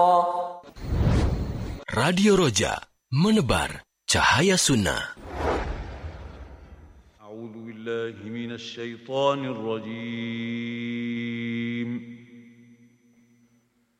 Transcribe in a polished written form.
Radio Roja, menebar cahaya sunnah. A'udzu billahi minasy syaithanir rajim.